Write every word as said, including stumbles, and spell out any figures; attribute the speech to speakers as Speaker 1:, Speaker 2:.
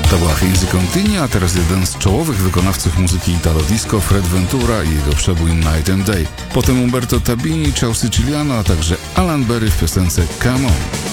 Speaker 1: To była Hazy Contini, a teraz jeden z czołowych wykonawców muzyki italo-disco, Fred Ventura i jego przebój Night and Day. Potem Umberto Tabini, Ciao Siciliano, a także Alan Berry w piosence Come On.